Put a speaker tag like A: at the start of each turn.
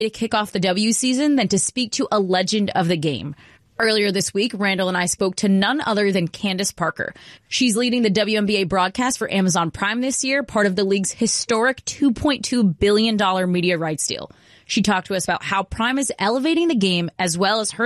A: to kick off the W season than to speak to a legend of the game. Earlier this week, Randall and I spoke to none other than Candace Parker. She's leading the WNBA broadcast for Amazon Prime this year, part of the league's historic $2.2 billion media rights deal. She talked to us about how Prime is elevating the game as well as her